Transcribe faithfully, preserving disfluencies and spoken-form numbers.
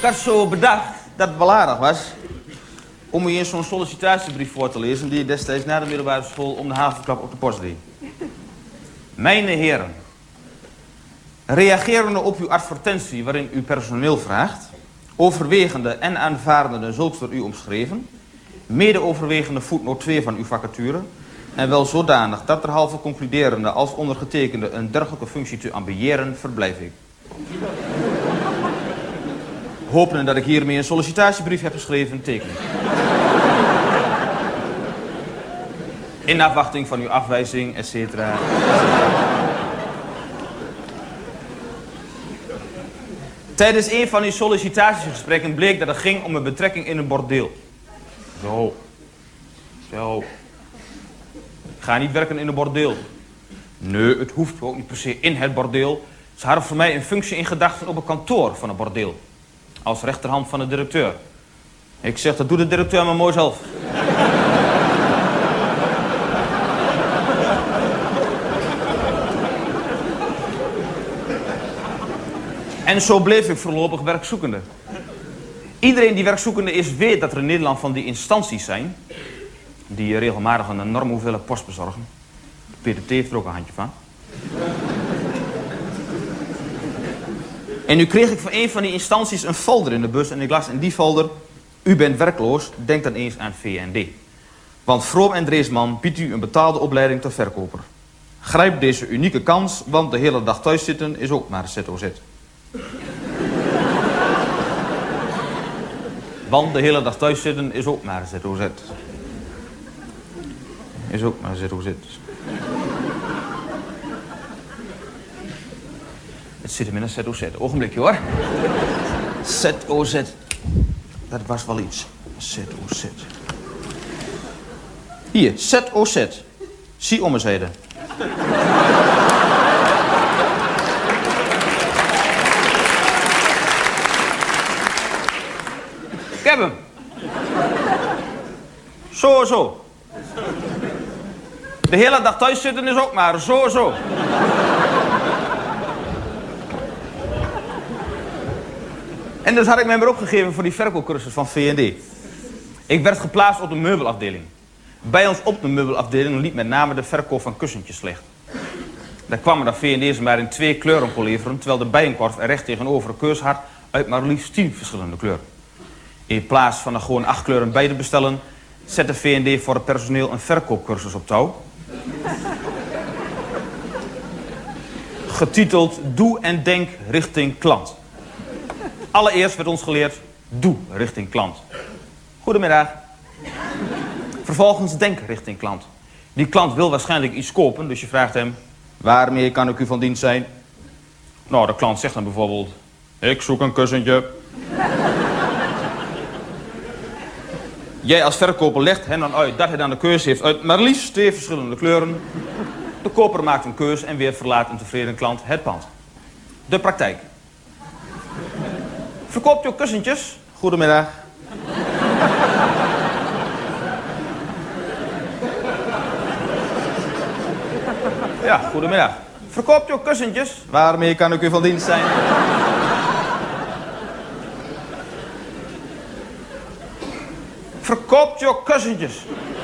had zo bedacht dat het wel aardig was om u eens zo'n sollicitatiebrief voor te lezen die destijds na de middelbare school om de havenklap op de post deed. Mijne heren, reagerende op uw advertentie waarin u personeel vraagt, overwegende en aanvaardende zulks door u omschreven, mede overwegende voetnoot twee van uw vacature, en wel zodanig dat derhalve concluderende als ondergetekende een dergelijke functie te ambiëren, verblijf ik. Hopende dat ik hiermee een sollicitatiebrief heb geschreven, teken ik. In afwachting van uw afwijzing, et cetera. Tijdens een van uw sollicitatiegesprekken bleek dat het ging om een betrekking in een bordeel. Zo. Zo. Ik ga niet werken in een bordeel. Nee, het hoeft ook niet per se in het bordeel. Ze hadden voor mij een functie in gedachten op een kantoor van een bordeel. Als rechterhand van de directeur. Ik zeg, dat doet de directeur maar mooi zelf. En zo bleef ik voorlopig werkzoekende. Iedereen die werkzoekende is, weet dat er in Nederland van die instanties zijn die regelmatig een enorme hoeveelheid post bezorgen. P D T heeft er ook een handje van. En nu kreeg ik van een van die instanties een folder in de bus en ik las in die folder: u bent werkloos, denk dan eens aan V N D. Want Vroom en Dreesman biedt u een betaalde opleiding tot verkoper. Grijp deze unieke kans, want de hele dag thuis zitten is ook maar Z O Z. Want de hele dag thuis zitten is ook maar Z O Z. Is ook maar Z O Z. Het zit hem in een Z O Z. Ogenblikje hoor. Z O Z. Dat was wel iets. Z O Z. Hier, Z O Z. Zie om eens heden. Ik heb hem. Zo, zo. De hele dag thuis zitten is ook maar zo, zo. En dus had ik mij maar opgegeven voor die verkoopcursus van V N D. Ik werd geplaatst op de meubelafdeling. Bij ons op de meubelafdeling liep met name de verkoop van kussentjes slecht. Daar kwamen de V N D's maar in twee kleuren kon leveren, terwijl de bijenkorf er recht tegenover een keus had uit maar liefst tien verschillende kleuren. In plaats van er gewoon acht kleuren bij te bestellen, zette V N D voor het personeel een verkoopcursus op touw. Getiteld Doe en Denk richting klant. Allereerst werd ons geleerd, doe richting klant. Goedemiddag. Vervolgens denk richting klant. Die klant wil waarschijnlijk iets kopen, dus je vraagt hem, waarmee kan ik u van dienst zijn? Nou, de klant zegt dan bijvoorbeeld, ik zoek een kussentje. Jij als verkoper legt hem dan uit dat hij dan de keuze heeft uit maar liefst twee verschillende kleuren. De koper maakt een keuze en weer verlaat een tevreden klant het pand. De praktijk. Verkoopt u ook kussentjes? Goedemiddag. Ja, goedemiddag. Verkoopt u ook kussentjes? Waarmee kan ik u van dienst zijn? Verkoopt u ook kussentjes?